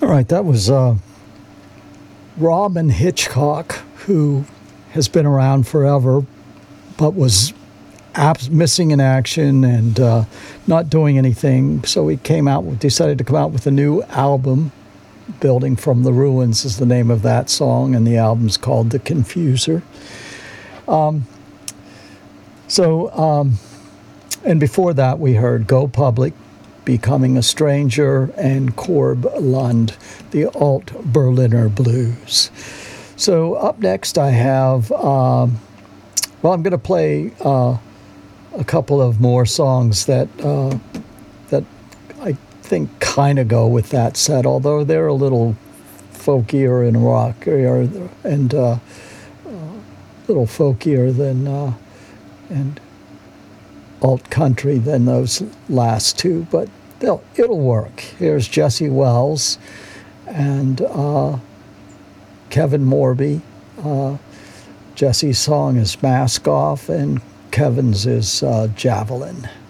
All right, that was Robyn Hitchcock, who has been around forever, but was missing in action and not doing anything. So he decided to come out with a new album. Building from the Ruins is the name of that song, and the album's called The Confuser. And before that, we heard Go Public, Becoming a Stranger, and Corb Lund, the Alt Berliner Blues. So up next I have, I'm going to play a couple of more songs that I think kind of go with that set, although they're a little folkier and rockier and a little folkier than and alt country than those last two, but it'll work. Here's Jesse Wells and Kevin Morby. Jesse's song is Mask Off, and Kevin's is Javelin.